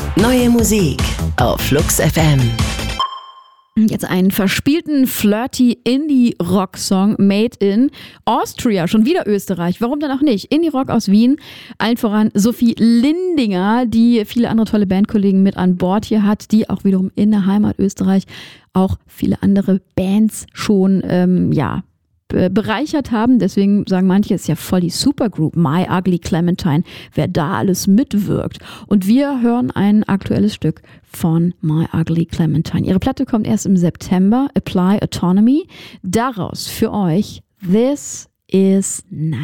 Neue Musik auf Flux FM. Jetzt einen verspielten, flirty Indie-Rock-Song made in Austria. Schon wieder Österreich. Warum dann auch nicht? Indie-Rock aus Wien. Allen voran Sophie Lindinger, die viele andere tolle Bandkollegen mit an Bord hier hat, die auch wiederum in der Heimat Österreich auch viele andere Bands schon, bereichert haben. Deswegen sagen manche, es ist ja voll die Supergroup, My Ugly Clementine, wer da alles mitwirkt. Und wir hören ein aktuelles Stück von My Ugly Clementine. Ihre Platte kommt erst im September, Apply Autonomy. Daraus für euch This Is Nice.